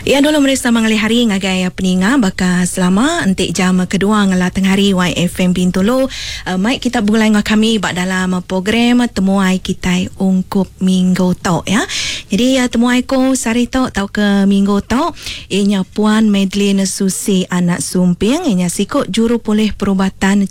Ya dulu mereka mengalih hari ngagai peninga baka selama entik jam kedua ngala tengah hari YFM Bintulu. Mai kita mulai dengan kami bak dalam program temuai kita ungkup minggu tok ya. Jadi temuai ko sari tok tau ke minggu tok ianya Puan Madeline Susi anak Sumping ianya sikut juru pulih perubatan